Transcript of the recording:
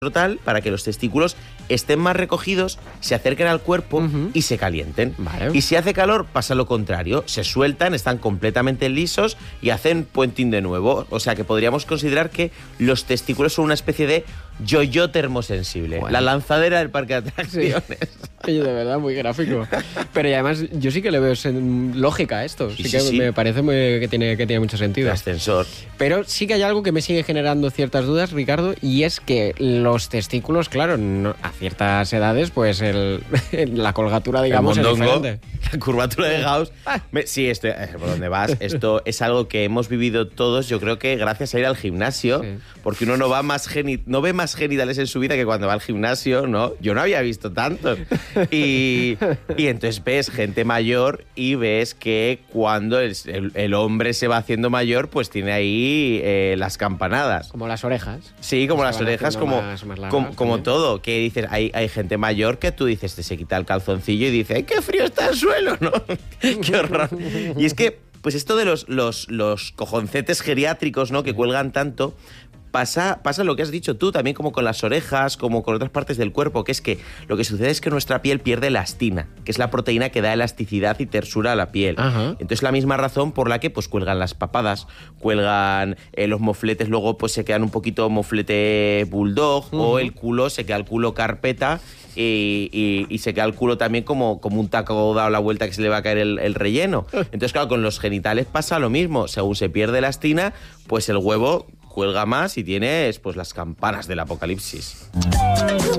tal para que los testículos estén más recogidos, se acerquen al cuerpo y se calienten. Vale. Y si hace calor, pasa lo contrario. Se sueltan, están completamente lisos y hacen puenting de nuevo. O sea que podríamos considerar que los testículos son una especie de yo-yo termosensible. Bueno. La lanzadera del parque de atracciones. Sí, de verdad, muy gráfico. Pero y además, yo sí que le veo lógica a esto. Sí, Sí. me parece que tiene mucho El sentido. ascensor. Pero sí que hay algo que me sigue generando ciertas dudas, Ricardo, y es que los testículos, claro, a ciertas edades, pues la colgatura, digamos, el es mondongo, diferente. la curvatura de Gauss. Sí, por donde vas. Esto es algo que hemos vivido todos, yo creo que gracias a ir al gimnasio, Sí. porque uno no ve más genitales en su vida que cuando va al gimnasio, ¿no? Yo no había visto tantos. Y entonces ves gente mayor y ves que cuando el hombre se va haciendo mayor, pues tiene ahí las campanadas. Como las orejas. Sí, como Se las van orejas, haciendo como, más largas como también. todo. Que dices, hay gente mayor que tú dices, se quita el calzoncillo y dice, ¡ay, qué frío está el suelo! ¿No? ¡Qué horror! Y es que, pues esto de los cojoncetes geriátricos, ¿no? Que cuelgan tanto, pasa lo que has dicho tú, también como con las orejas, como con otras partes del cuerpo, que es que lo que sucede es que nuestra piel pierde elastina, que es la proteína que da elasticidad y tersura a la piel. Ajá. Entonces la misma razón por la que pues cuelgan las papadas, cuelgan los mofletes, luego pues se quedan un poquito moflete bulldog, o el culo, se queda el culo carpeta y se queda el culo también como un taco dado la vuelta que se le va a caer el relleno. Entonces claro, con los genitales pasa lo mismo, según se pierde elastina, pues el huevo cuelga más y tienes pues las campanas del apocalipsis.